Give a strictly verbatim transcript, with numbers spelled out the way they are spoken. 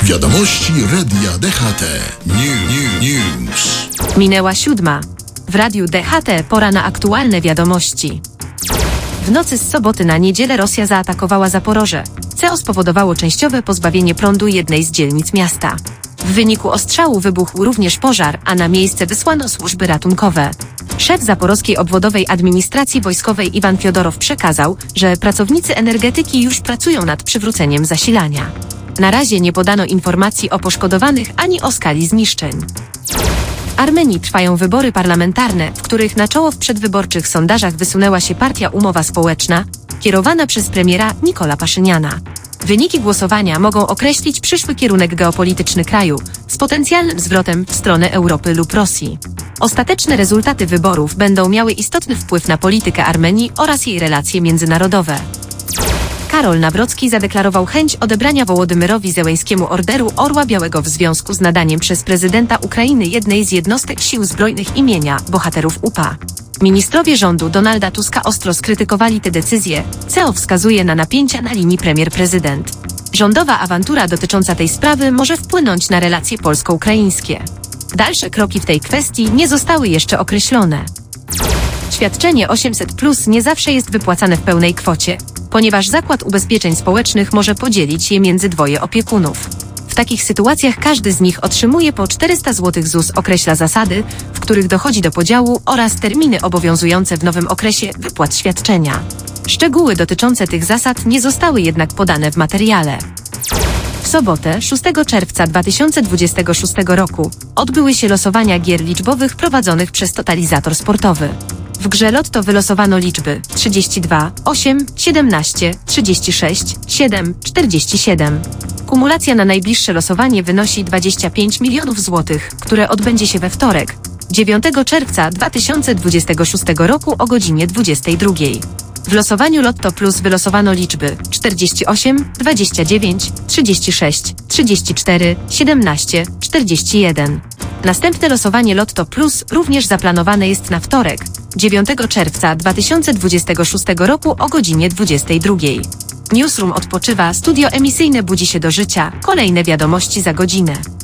Wiadomości Radia D H T. New, News. Minęła siódma. W Radiu D H T pora na aktualne wiadomości. W nocy z soboty na niedzielę Rosja zaatakowała Zaporoże, co spowodowało częściowe pozbawienie prądu jednej z dzielnic miasta. W wyniku ostrzału wybuchł również pożar, a na miejsce wysłano służby ratunkowe. Szef Zaporowskiej Obwodowej Administracji Wojskowej Iwan Fiodorow przekazał, że pracownicy energetyki już pracują nad przywróceniem zasilania. Na razie nie podano informacji o poszkodowanych ani o skali zniszczeń. W Armenii trwają wybory parlamentarne, w których na czoło w przedwyborczych sondażach wysunęła się partia Umowa Społeczna, kierowana przez premiera Nikola Paszyniana. Wyniki głosowania mogą określić przyszły kierunek geopolityczny kraju, z potencjalnym zwrotem w stronę Europy lub Rosji. Ostateczne rezultaty wyborów będą miały istotny wpływ na politykę Armenii oraz jej relacje międzynarodowe. Karol Nawrocki zadeklarował chęć odebrania Wołodymyrowi Zełenskiemu Orderu Orła Białego w związku z nadaniem przez prezydenta Ukrainy jednej z jednostek sił zbrojnych imienia Bohaterów U P A. Ministrowie rządu Donalda Tuska ostro skrytykowali tę decyzję, co wskazuje na napięcia na linii premier-prezydent. Rządowa awantura dotycząca tej sprawy może wpłynąć na relacje polsko-ukraińskie. Dalsze kroki w tej kwestii nie zostały jeszcze określone. Świadczenie osiemset plus nie zawsze jest wypłacane w pełnej kwocie, ponieważ Zakład Ubezpieczeń Społecznych może podzielić je między dwoje opiekunów. W takich sytuacjach każdy z nich otrzymuje po czterysta złotych. Z U S określa zasady, w których dochodzi do podziału oraz terminy obowiązujące w nowym okresie wypłat świadczenia. Szczegóły dotyczące tych zasad nie zostały jednak podane w materiale. W sobotę, szóstego czerwca dwa tysiące dwudziestego szóstego roku, odbyły się losowania gier liczbowych prowadzonych przez Totalizator Sportowy. W grze Lotto wylosowano liczby trzydzieści dwa, osiem, siedemnaście, trzydzieści sześć, siedem, czterdzieści siedem. Kumulacja na najbliższe losowanie wynosi dwadzieścia pięć milionów złotych, które odbędzie się we wtorek, dziewiątego czerwca dwa tysiące dwudziestego szóstego roku o godzinie dwudziestej drugiej. W losowaniu Lotto Plus wylosowano liczby czterdzieści osiem, dwadzieścia dziewięć, trzydzieści sześć, trzydzieści cztery, siedemnaście, czterdzieści jeden. Następne losowanie Lotto Plus również zaplanowane jest na wtorek, dziewiątego czerwca dwa tysiące dwudziestego szóstego roku o godzinie dwudziestej drugiej. Newsroom odpoczywa, studio emisyjne budzi się do życia, kolejne wiadomości za godzinę.